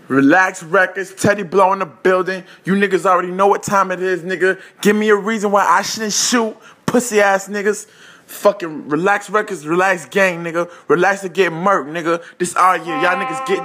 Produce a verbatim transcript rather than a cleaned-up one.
Relax Records, Teddy Blow in the building. You niggas already know what time it is, nigga. Give me a reason why I shouldn't shoot, pussy ass niggas. Fucking Relax Records, Relax Gang, nigga. Relax to get murked, nigga. This all year, y'all niggas get